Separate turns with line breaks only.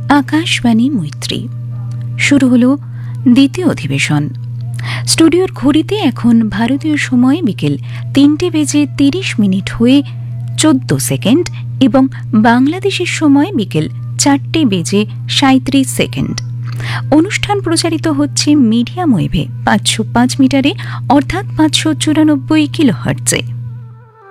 আকাশবাণী মৈত্রী। শুরু হলো দ্বিতীয় অধিবেশন। স্টুডিওর ঘড়িতে এখন ভারতীয় সময় বিকেল 3:30 হয়ে 14 সেকেন্ড এবং বাংলাদেশের সময় বিকেল 4:37। অনুষ্ঠান প্রচারিত হচ্ছে মিডিয়াম ওয়েভে 505 মিটারে অর্থাৎ 594 কিলোহার্টজে।